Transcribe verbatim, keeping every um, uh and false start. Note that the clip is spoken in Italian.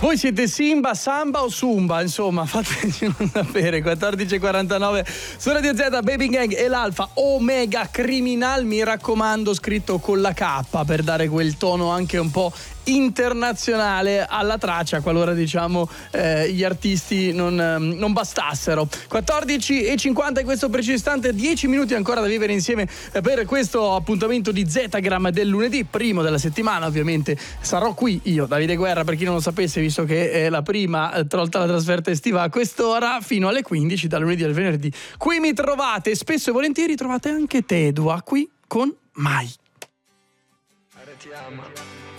Voi siete Simba, Samba o Sumba? Insomma, fateci non sapere. quattordici e quarantanove su Radio Z, Baby Gang e l'Alfa Omega Criminal, mi raccomando, scritto con la K per dare quel tono anche un po' internazionale alla traccia, qualora diciamo eh, gli artisti non, eh, non bastassero. quattordici e cinquanta in questo preciso istante, dieci minuti ancora da vivere insieme eh, per questo appuntamento di Zetagram del lunedì, primo della settimana. Ovviamente sarò qui io, Davide Guerra, per chi non lo sapesse, visto che è la prima, eh, tolta la trasferta estiva, a quest'ora fino alle quindici, dal lunedì al venerdì. Qui mi trovate, spesso e volentieri trovate anche Tedua qui con Mai. Ti ama.